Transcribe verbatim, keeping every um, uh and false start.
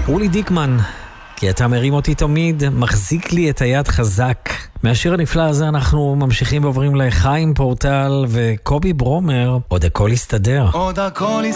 רולי דיקמן, כי אתה מרים אותי תמיד, מחזיק לי את היד חזק. מהשיר הנפלא הזה אנחנו ממשיכים ועוברים לחיים פורטל וקובי ברומר, עוד הכל יסתדר. עוד הכל